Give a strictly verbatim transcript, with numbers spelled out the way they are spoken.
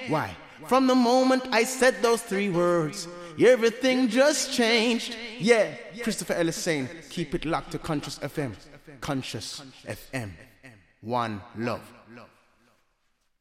Why? From the moment I said those three words, everything just changed. Yeah, Christopher Ellis saying, keep it locked to Conscious F M. Conscious F M. One love.